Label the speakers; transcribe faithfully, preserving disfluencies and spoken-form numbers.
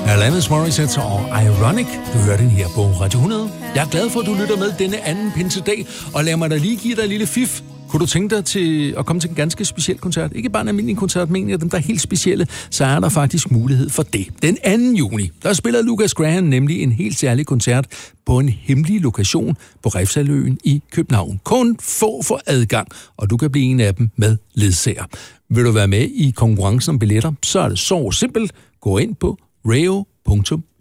Speaker 1: Alanis Morissette og Ironic. Du hører den her på Radio hundrede. Jeg er glad for, at du lytter med denne anden pinsedag, og lad mig da lige give dig en lille fif. Kunne du tænke dig til at komme til en ganske speciel koncert? Ikke bare en almindelig koncert, men en af dem, der er helt specielle, så er der faktisk mulighed for det. Den anden juni, der spiller Lukas Graham nemlig en helt særlig koncert på en hemmelig lokation på Refshaleøen i København. Kun få får adgang, og du kan blive en af dem med ledsager. Vil du være med i konkurrencen om billetter, så er det så simpelt. Gå ind på reo punktum